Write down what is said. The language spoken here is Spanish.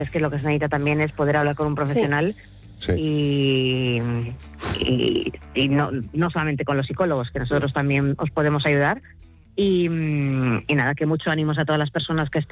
es que lo que se necesita también es poder hablar con un profesional. Sí. Y no solamente con los psicólogos, que nosotros también os podemos ayudar. Y nada, que mucho ánimos a todas las personas que están